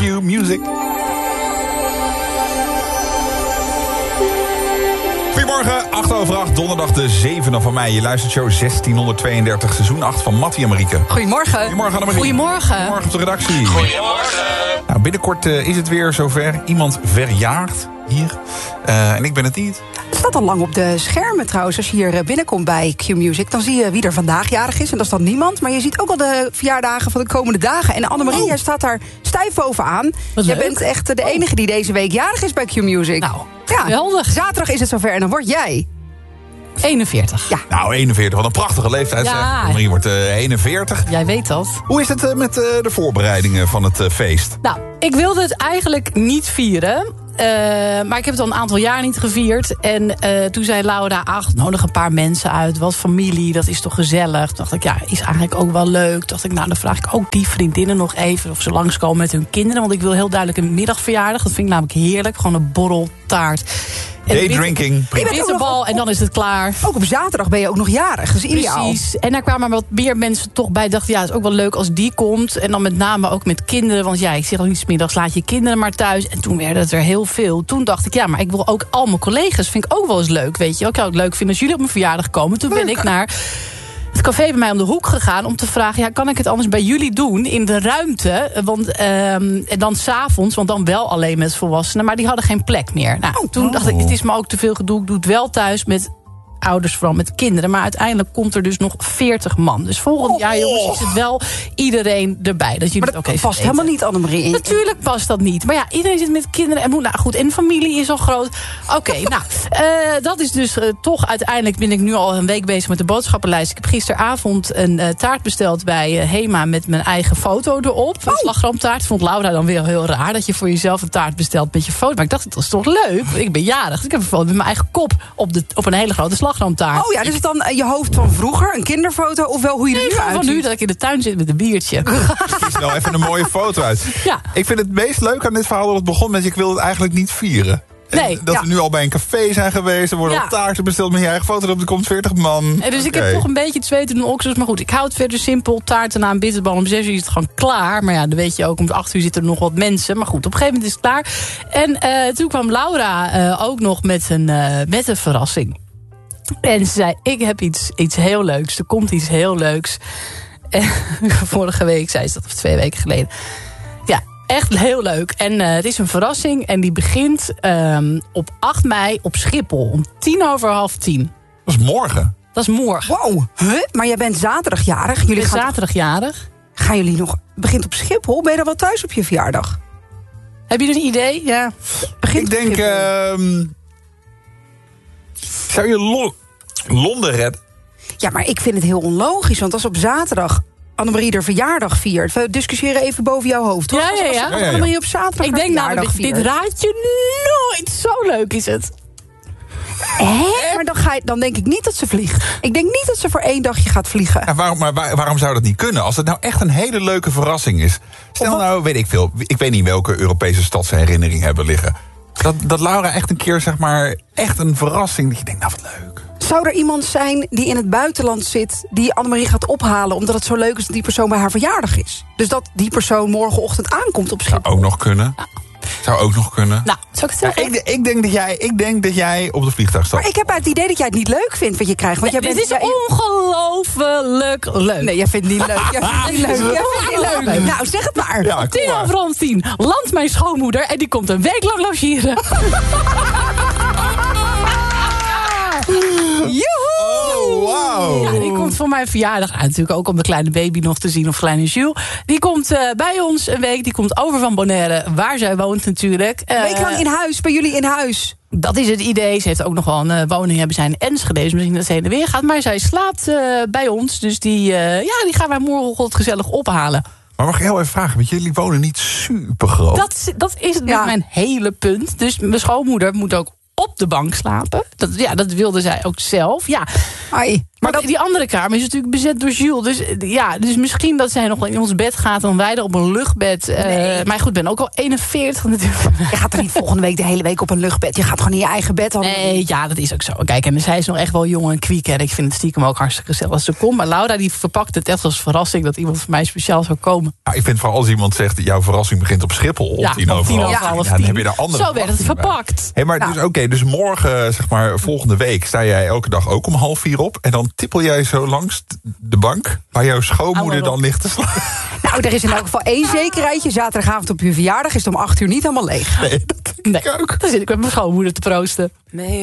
Q-Music. Goedemorgen, 8:08, donderdag de 7e van mei. Je luistert show 1632, seizoen 8 van Mattie en Marieke. Goedemorgen. Goedemorgen, Annemarie. Goedemorgen. Goedemorgen op de redactie. Goedemorgen. Nou, binnenkort is het weer zover. Iemand verjaart hier. En ik ben het niet. Het staat al lang op de schermen trouwens. Als je hier binnenkomt bij Q-Music, dan zie je wie er vandaag jarig is. En dat is dan niemand. Maar je ziet ook al de verjaardagen van de komende dagen. En Annemarie, jij staat daar stijf bovenaan. Jij bent echt de enige die deze week jarig is bij Q-Music. Nou, ja, geweldig. Zaterdag is het zover en dan word jij 41. Ja. Nou, 41, wat een prachtige leeftijd. Ja. Zeg. Annemarie wordt 41. Jij weet dat. Hoe is het met de voorbereidingen van het feest? Nou, ik wilde het eigenlijk niet vieren. Maar ik heb het al een aantal jaar niet gevierd. En toen zei Laura, nodig een paar mensen uit. Wat familie, dat is toch gezellig. Toen dacht ik, ja, is eigenlijk ook wel leuk. Toen dacht ik, nou, dan vraag ik ook die vriendinnen nog even of ze langskomen met hun kinderen. Want ik wil heel duidelijk een middagverjaardag. Dat vind ik namelijk heerlijk. Gewoon een borrel, taart. Daydrinking. Bitterbal en dan is het klaar. Ook op zaterdag ben je ook nog jarig. Dat is ideaal. Precies. En daar kwamen wat meer mensen toch bij. Dachten, ja, het is ook wel leuk als die komt. En dan met name ook met kinderen. Want ja, ik zeg al niet 's middags, laat je kinderen maar thuis. En toen werden het er heel veel. Toen dacht ik, ja, maar ik wil ook al mijn collega's. Vind ik ook wel eens leuk, weet je. Ik zou het leuk vinden als jullie op mijn verjaardag komen. Toen ben ik naar het café bij mij om de hoek gegaan om te vragen, ja, kan ik het anders bij jullie doen in de ruimte? Want en dan 's avonds, want dan wel alleen met volwassenen, maar die hadden geen plek meer. Nou, toen dacht ik, het is me ook te veel gedoe. Ik doe het wel thuis met ouders, vooral met kinderen. Maar uiteindelijk komt er dus nog 40 man. Dus volgend jaar, jongens, is het wel iedereen erbij. Dat Maar dat past helemaal niet, Annemarie. Natuurlijk past dat niet. Maar ja, iedereen zit met kinderen en moet. Nou goed, en familie is al groot. Oké, nou, dat is dus toch uiteindelijk ben ik nu al een week bezig met de boodschappenlijst. Ik heb gisteravond een taart besteld bij Hema met mijn eigen foto erop. Een slagroomtaart. Vond Laura dan weer heel raar dat je voor jezelf een taart bestelt met je foto. Maar ik dacht, dat is toch leuk? Ik ben jarig. Dus ik heb een foto met mijn eigen kop op een hele grote slagroomtaart. Oh ja, dus het dan je hoofd van vroeger, een kinderfoto, of wel hoe je er nu uitziet? Van nu dat ik in de tuin zit met een biertje. Kies wel even een mooie foto uit. Ja. Ik vind het meest leuk aan dit verhaal dat het begon met, ik wil het eigenlijk niet vieren. Nee, dat we nu al bij een café zijn geweest. Er worden al taarten besteld met je eigen foto erop. Er komt 40 man. En dus ik heb toch een beetje het zweten in de oksels. Maar goed, ik hou het verder simpel. Taarten na een bitterbal. Om 6 uur is het gewoon klaar. Maar ja, dan weet je ook, om 8 uur zitten er nog wat mensen. Maar goed, op een gegeven moment is het klaar. En toen kwam Laura ook nog met een verrassing. En ze zei, ik heb iets heel leuks. Er komt iets heel leuks. En vorige week zei ze dat, of 2 weken geleden. Ja, echt heel leuk. En het is een verrassing. En die begint op 8 mei op Schiphol. Om 10:09. Dat is morgen. Dat is morgen. Wow, maar jij bent zaterdag jarig. Ik ben zaterdag jarig. Gaan jullie nog, begint op Schiphol? Ben je dan wel thuis op je verjaardag? Heb je een idee? Ja. Ik denk, zou je Londen redden? Ja, maar ik vind het heel onlogisch. Want als op zaterdag Annemarie de verjaardag viert. We discussiëren even boven jouw hoofd, hoor. Ja. Als Annemarie op zaterdag Ik denk namelijk, dit raad je nooit. Zo leuk is het. Maar dan denk ik niet dat ze vliegt. Ik denk niet dat ze voor 1 dagje gaat vliegen. Ja, waarom zou dat niet kunnen? Als het nou echt een hele leuke verrassing is. Stel nou, weet ik veel. Ik weet niet welke Europese stad ze herinnering hebben liggen. Dat Laura echt een keer, zeg maar, echt een verrassing. Dat je denkt, nou wat leuk. Zou er iemand zijn die in het buitenland zit, die Annemarie gaat ophalen omdat het zo leuk is dat die persoon bij haar verjaardag is? Dus dat die persoon morgenochtend aankomt op Schiphol. Zou ook nog kunnen. Zou ook nog kunnen. Nou, zou ik het zeggen? Ja, ik denk dat jij op de vliegtuig stapt. Maar ik heb het idee dat jij het niet leuk vindt wat je krijgt. Want jij bent, dit is ongelooflijk leuk. Nee, jij vindt het niet leuk. Jij vindt het niet leuk. Nou, zeg het maar. Ja, Om 10:10 landt mijn schoonmoeder en die komt een week lang logeren. Joehoe! Oh, wauw. Ja, die komt voor mijn verjaardag. Natuurlijk ook om de kleine baby nog te zien, of kleine Jules. Die komt bij ons een week. Die komt over van Bonaire, waar zij woont natuurlijk. Een week lang in huis, bij jullie in huis. Dat is het idee. Ze heeft ook nog wel een woning hebben zij in Enschede. Dus misschien dat ze heen en weer gaat. Maar zij slaapt bij ons. Dus die gaan wij morgen gezellig ophalen. Maar mag ik heel even vragen, want jullie wonen niet super groot. Dat is mijn hele punt. Dus mijn schoonmoeder moet ook op de bank slapen. Dat wilde zij ook zelf. Ja. Ai. Maar die andere kamer is natuurlijk bezet door Jules. Dus misschien dat zij nog in ons bed gaat... dan wij er op een luchtbed. Maar goed, ik ben ook al 41 natuurlijk. Je gaat er niet volgende week de hele week op een luchtbed. Je gaat gewoon in je eigen bed. Nee, ja, dat is ook zo. Kijk, en zij is nog echt wel jong en kwiek. En ik vind het stiekem ook hartstikke gezellig als ze komt. Maar Laura die verpakt het echt als verrassing... dat iemand voor mij speciaal zou komen. Ja, ik vind vooral als iemand zegt... jouw verrassing begint op Schiphol. Om 10:30. Dan heb je daar andere. Zo werd het verpakt. Maar dus morgen, zeg maar, volgende week... sta jij elke dag ook om 3:30 op. En dan tippel jij zo langs de bank... waar jouw schoonmoeder dan ligt te slapen. Nou, er is in elk geval 1 zekerheidje. Zaterdagavond op je verjaardag is het om 8:00 niet helemaal leeg. Nee, dat denk ik ook. Dan zit ik met mijn schoonmoeder te proosten. Nee.